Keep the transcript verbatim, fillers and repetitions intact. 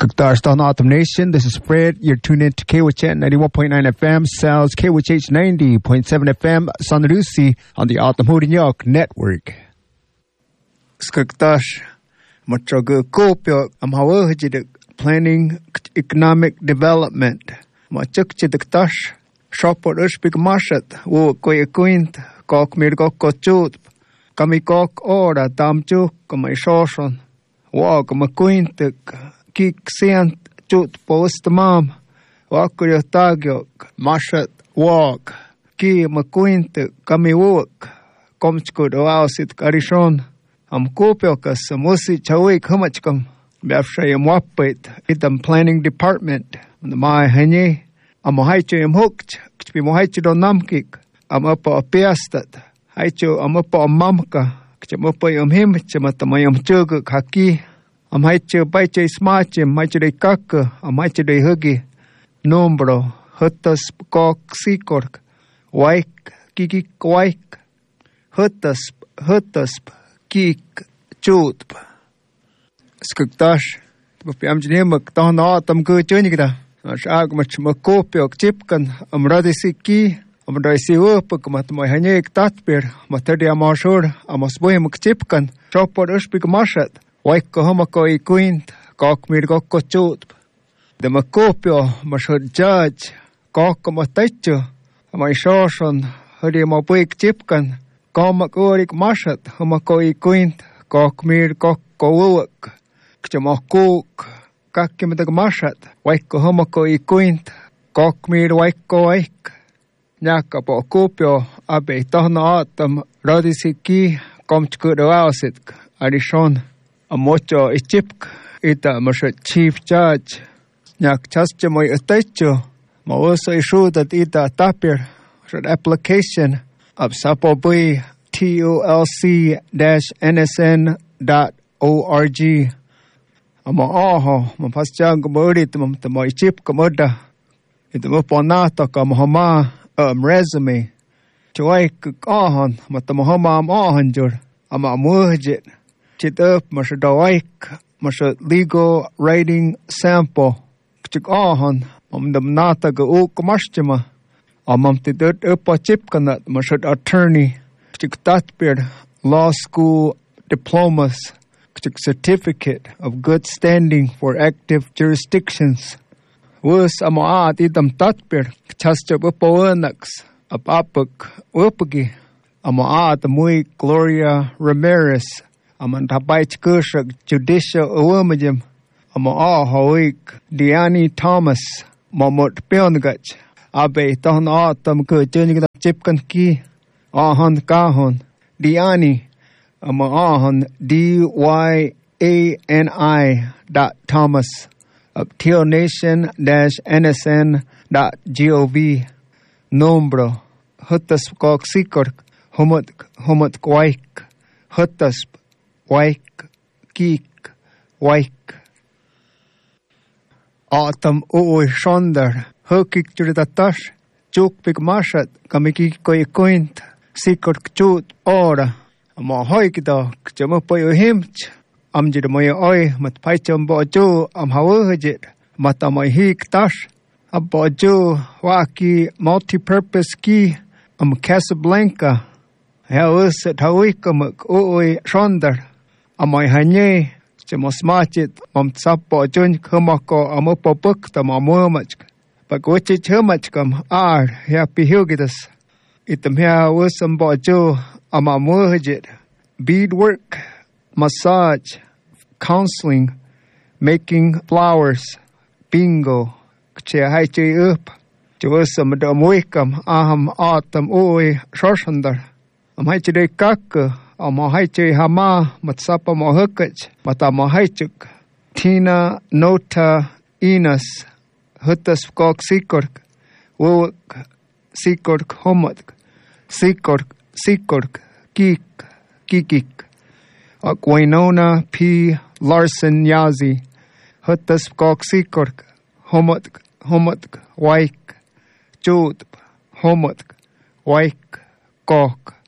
Skuktar Stan Autumn Nation. This is Fred. You're tuned in to K W H ninety-one point nine F M, Sal's K W H ninety point seven F M, San Lucy on the Autumn Hood York Network. Skuktar Matrago Kopio, Amhawajidik, Planning Economic Development. Machukchidiktash, Shopper Ushpik Mashat, Wo Koya Quint, Kok Mirgok Kochut, Kamikok Ora, Damchuk, Kamai Shoshan, Walk Maquintik. Kik sent chut post mam wakurio tagyok mashat walk ki makuint kami walk komchkud oasit karishon am kopiokas musi chawik hamachkam bafshay mwapit itam planning department the mai hanye am haichu am hooked kbi mohaichu don namkik am apa apiastat haichu am apa mamka kcham apa am him chamatam chug haki am haichu baiche smachim maichu de kak am haichu de hugi nombro hutas kok sikork waik kiki waik hutas hutas kik chut skuktash bapam jnemak tan atam ku chunigda ashag mach makopyok chipkan am radisiki am raisiu pakmat mai hanek tatper matadi amashur amasboy mak chipkan chopor ushpik mashat Waikko homako I quint, kok mir gokko chut. The makopio mashud judge, kok matachu, my shoshon, hudi mo puik chipkan, komak urik mashat, homako I quint, kok mir gokko uwak, kchamakuk, kakim the mashat, waikko homako I quint, kok mir waikko waik. Nyaka po kopio, abe tohna atam, radisiki, komchkudo ausitk, arishon. A mocho ichipk ita masha chief judge nyak chasche moy itacho ma also issue that ita tapir short application of sapobui tulc dash nsn dot org ama aho ma pasjang gumuri tum tum ichip kamoda ita mo ponata ka mohama um resume choy kahon ma tum mohama am ahanjur ama muhjit Chit up masha dawaik masha legal writing sample chik ahon am dam nata ga u kamashchima amam tidut up a chip kanat masha attorney chik tatpir law school diplomas chik certificate of good standing for active jurisdictions was amaat idam tatpir chascha upawanax apapuk upagi amaat muy Gloria Ramirez Aman tabaich kushak judicial uwamajim ama ahoik Diani Thomas mamut peongach abe tahon atam ku chunig chipkan ki ahon kahon Diani ama ahon D Y A N I dot Thomas up till nation dash N S N dot gov nombro hutas kok sikork humut humut kwaik hutas Waik, kik, waik. Atam uoi shonder, hukik juritash, chuk pik mashat, kamiki koi koint, sikor kchut ora. Ama hoikida, kchamapoy himch, amjid moy oi, mat paicham boju, am hawajit, matamay hik tash, aboju, waki, multi-purpose ki, am Casablanca. Haus at hawikamak uoi shonder. Amay hanye, chemosmachit, mam tsapo jun kumako amupo bukta mamumach. Pagwachit humachkam ar, happy hugidas. Itam hea wusam bojo amamuhajit. Beadwork, massage, counseling, making flowers, bingo, kche haichi up. Jawusam damwikam aham atam ui shoshandar. Amhaichide kakka. Ama haiche hama matsapa mohukach mata mohaichuk Tina Nota Inas hutas kok sikork wuk sikork homatk sikork sikork kik kikik Aquinona P Larson Yazi hutas kok sikork homatk homatk waik chut homatk waik kok